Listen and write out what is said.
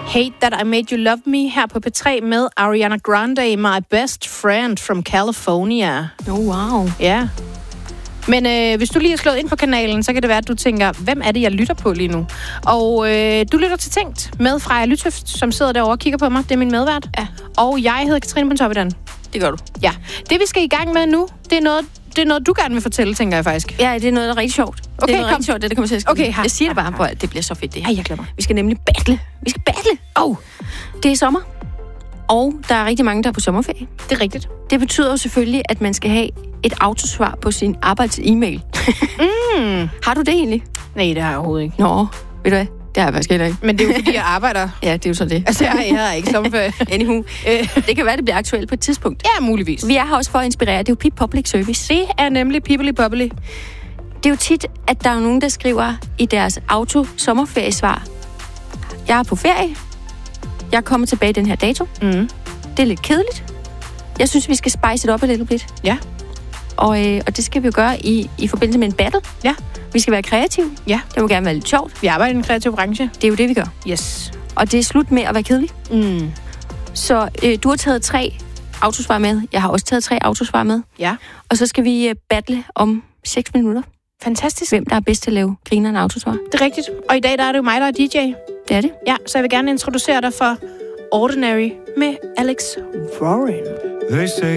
Hate That I Made You Love Me her på P3 med Ariana Grande, My Best Friend from California. Oh, wow. Ja. Men hvis du lige har slået ind på kanalen, så kan det være, at du tænker, hvem er det, jeg lytter på lige nu? Og du lytter til Tænkt med Freja Lytøft, som sidder derovre og kigger på mig. Det er min medvært. Ja. Og jeg hedder Katrine Pontoppidan. Det gør du. Ja. Det, vi skal i gang med nu, det er noget, du gerne vil fortælle, tænker jeg faktisk. Ja, det er noget, der er rigtig sjovt. Okay, det er noget rigtig sjovt, det kommer til at ske. Okay, jeg siger det bare, at det bliver så fedt, det her. Ej, jeg glemmer. Vi skal nemlig battle. Vi skal battle. Det er sommer. Og der er rigtig mange, der er på sommerferie. Det er rigtigt. Det betyder jo selvfølgelig, at man skal have et autosvar på sin arbejds-e-mail. Har du det egentlig? Nej, det har jeg overhovedet ikke. Nå, ved du hvad? Det har jeg faktisk heller ikke. Men det er jo fordi, jeg arbejder. Ja, det er jo så det. Altså, jeg har ikke sommerferie. Anywho. Det kan være, det bliver aktuelt på et tidspunkt. Ja, muligvis. Vi er her også for at inspirere. Det er jo Pip Public Service. Det er nemlig Pibbly Bobbly. Det er jo tit, at der er nogen, der skriver i deres auto-sommerferiesvar: jeg er på ferie. Jeg er kommet tilbage den her dato. Mm. Det er lidt kedeligt. Jeg synes, vi skal spice it up et lidt. Ja. Og det skal vi jo gøre i forbindelse med en battle. Ja. Vi skal være kreative. Ja. Det må gerne være lidt sjovt. Vi arbejder i en kreativ branche. Det er jo det, vi gør. Yes. Og det er slut med at være kedelig. Mm. Så du har taget 3 autosvar med. Jeg har også taget 3 autosvar med. Ja. Og så skal vi battle om 6 minutter. Fantastisk. Hvem der er bedst til at lave grineren autosvar. Det er rigtigt. Og i dag der er det jo mig, der er DJ. Det er det. Ja, så jeg vil gerne introducere dig for Ordinary med Alex Warren. They say